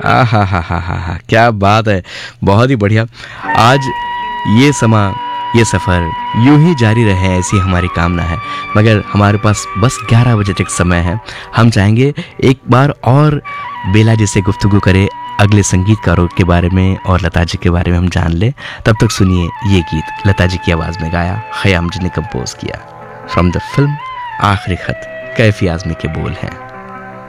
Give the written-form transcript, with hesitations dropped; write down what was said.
आ हा हा हा हा हा, क्या बात है, बहुत ही बढ़िया। आज ये समा, ये सफ़र यूं ही जारी रहे, ऐसी हमारी कामना है। मगर हमारे पास बस 11 बजे तक समय है। हम चाहेंगे एक बार और बेला जी से गुफ्तगू करें अगले संगीतकारों के बारे में और लता जी के बारे में हम जान लें। तब तक सुनिए ये गीत लता जी की आवाज़ में गाया, खयाम जी ने कंपोज किया, फ्रॉम द फिल्म आखिरी खत, कैफी आज़मी के बोल हैं।